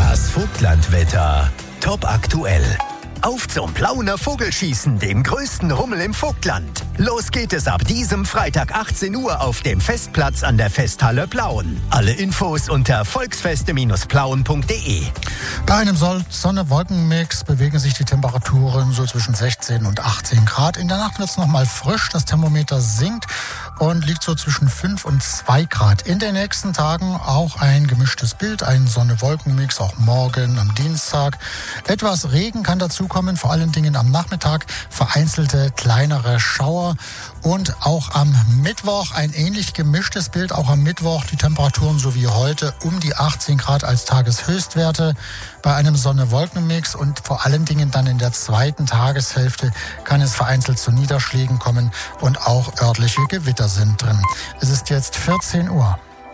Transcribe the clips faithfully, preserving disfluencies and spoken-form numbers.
Das Vogtlandwetter. Top aktuell. Auf zum Plauner Vogelschießen, dem größten Rummel im Vogtland. Los geht es ab diesem Freitag achtzehn Uhr auf dem Festplatz an der Festhalle Plauen. Alle Infos unter volksfeste plauen punkt de. Bei einem Sonne-Wolken-Mix bewegen sich die Temperaturen so zwischen sechzehn und achtzehn Grad. In der Nacht wird es nochmal frisch, das Thermometer sinkt und liegt so zwischen fünf und zwei Grad. In den nächsten Tagen auch ein gemischtes Bild, ein Sonne-Wolken-Mix, auch morgen am Dienstag. Etwas Regen kann dazu kommen, vor allen Dingen am Nachmittag, vereinzelte kleinere Schauer. Und auch am Mittwoch ein ähnlich gemischtes Bild, auch am Mittwoch die Temperaturen so wie heute um die achtzehn Grad als Tageshöchstwerte. Bei einem Sonne-Wolken-Mix und vor allen Dingen dann in der zweiten Tageshälfte kann es vereinzelt zu Niederschlägen kommen und auch örtliche Gewitter sind drin. Es ist jetzt vierzehn Uhr.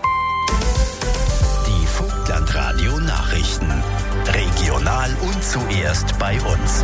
Die Vogtland-Radio-Nachrichten. Regional und zuerst bei uns.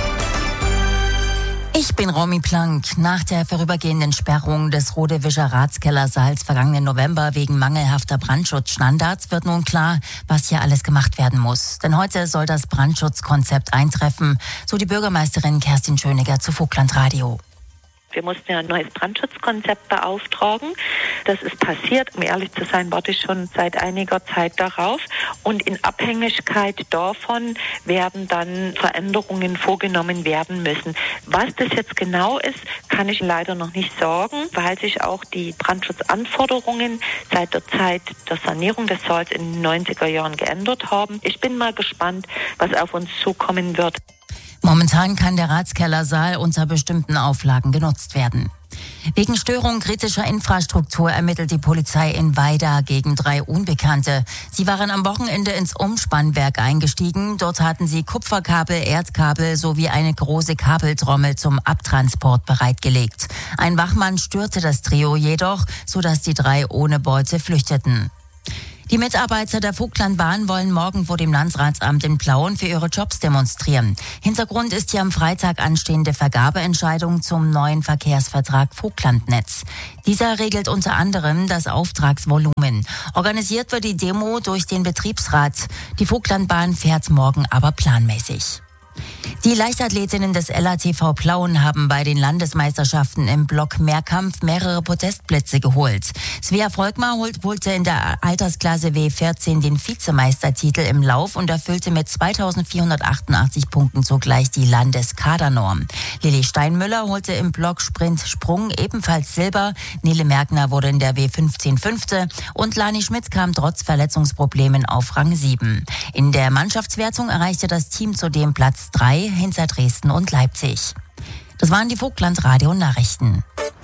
Ich bin Romy Plank. Nach der vorübergehenden Sperrung des Rodewischer Ratskellersaals vergangenen November wegen mangelhafter Brandschutzstandards wird nun klar, was hier alles gemacht werden muss. Denn heute soll das Brandschutzkonzept eintreffen, so die Bürgermeisterin Kerstin Schöniger zu Vogtland Radio. Wir mussten ja ein neues Brandschutzkonzept beauftragen. Das ist passiert. Um ehrlich zu sein, warte ich schon seit einiger Zeit darauf. Und in Abhängigkeit davon werden dann Veränderungen vorgenommen werden müssen. Was das jetzt genau ist, kann ich leider noch nicht sagen, weil sich auch die Brandschutzanforderungen seit der Zeit der Sanierung des Saals in den neunziger Jahren geändert haben. Ich bin mal gespannt, was auf uns zukommen wird. Momentan kann der Ratskellersaal unter bestimmten Auflagen genutzt werden. Wegen Störung kritischer Infrastruktur ermittelt die Polizei in Weida gegen drei Unbekannte. Sie waren am Wochenende ins Umspannwerk eingestiegen. Dort hatten sie Kupferkabel, Erdkabel sowie eine große Kabeltrommel zum Abtransport bereitgelegt. Ein Wachmann störte das Trio jedoch, sodass die drei ohne Beute flüchteten. Die Mitarbeiter der Vogtlandbahn wollen morgen vor dem Landratsamt in Plauen für ihre Jobs demonstrieren. Hintergrund ist die am Freitag anstehende Vergabeentscheidung zum neuen Verkehrsvertrag Vogtlandnetz. Dieser regelt unter anderem das Auftragsvolumen. Organisiert wird die Demo durch den Betriebsrat. Die Vogtlandbahn fährt morgen aber planmäßig. Die Leichtathletinnen des L A T V Plauen haben bei den Landesmeisterschaften im Block Mehrkampf mehrere Podestplätze geholt. Svea Volkmar holte in der Altersklasse W vierzehn den Vizemeistertitel im Lauf und erfüllte mit zweitausendvierhundertachtundachtzig Punkten zugleich die Landeskadernorm. Lilly Steinmüller holte im Block Sprint Sprung ebenfalls Silber. Nele Merkner wurde in der W fünfzehn Fünfte und Lani Schmidt kam trotz Verletzungsproblemen auf Rang sieben. In der Mannschaftswertung erreichte das Team zudem Platz drei hinter Dresden und Leipzig. Das waren die Vogtland Radio Nachrichten.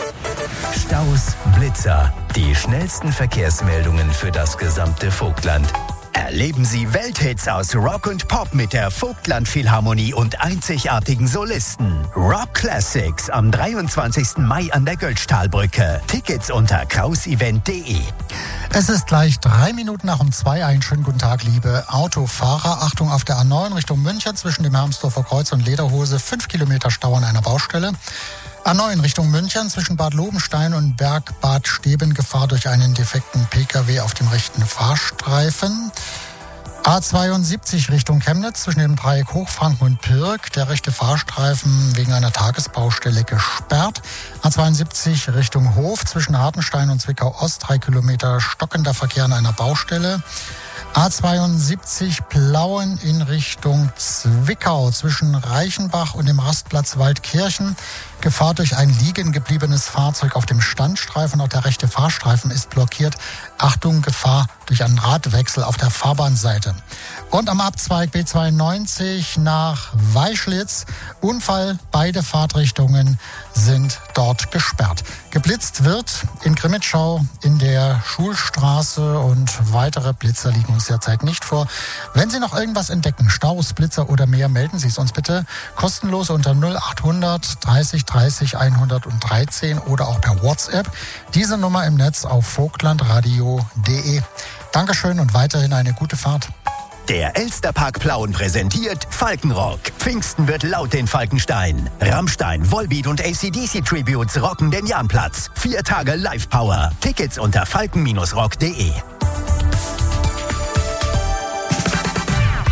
Staus, Blitzer, die schnellsten Verkehrsmeldungen für das gesamte Vogtland. Erleben Sie Welthits aus Rock und Pop mit der Vogtland Philharmonie und einzigartigen Solisten. Rock Classics am dreiundzwanzigsten Mai an der Götztalbrücke. Tickets unter krausevent punkt de. Es ist gleich drei Minuten nach um zwei. Einen schönen guten Tag, liebe Autofahrer. Achtung auf der A neun Richtung München zwischen dem Hermsdorfer Kreuz und Lederhose. Fünf Kilometer Stau an einer Baustelle. A neun Richtung München zwischen Bad Lobenstein und Bergbad Steben. Gefahr durch einen defekten Pkw auf dem rechten Fahrstreifen. A zweiundsiebzig Richtung Chemnitz zwischen dem Dreieck Hochfranken und Pirk. Der rechte Fahrstreifen wegen einer Tagesbaustelle gesperrt. A zweiundsiebzig Richtung Hof zwischen Hartenstein und Zwickau Ost. Drei Kilometer stockender Verkehr an einer Baustelle. A zweiundsiebzig Plauen in Richtung Zwickau zwischen Reichenbach und dem Rastplatz Waldkirchen. Gefahr durch ein liegen gebliebenes Fahrzeug auf dem Standstreifen. Auch der rechte Fahrstreifen ist blockiert. Achtung, Gefahr durch einen Radwechsel auf der Fahrbahnseite. Und am Abzweig B zweiundneunzig nach Weischlitz. Unfall, beide Fahrtrichtungen sind dort gesperrt. Geblitzt wird in Grimmitschau in der Schulstraße und weitere Blitzer liegen uns derzeit nicht vor. Wenn Sie noch irgendwas entdecken, Staus, Blitzer oder mehr, melden Sie es uns bitte kostenlos unter null achthundert dreißig dreißig hundertdreizehn oder auch per WhatsApp. Diese Nummer im Netz auf vogtlandradio punkt de. Dankeschön und weiterhin eine gute Fahrt. Der Elsterpark Plauen präsentiert Falkenrock. Pfingsten wird laut in Falkenstein. Rammstein, Volbeat und A C D C Tributes rocken den Jahnplatz. Vier Tage Live-Power. Tickets unter falken Bindestrich rock punkt de.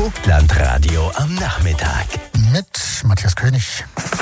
Vogtlandradio am Nachmittag. Mit Matthias König.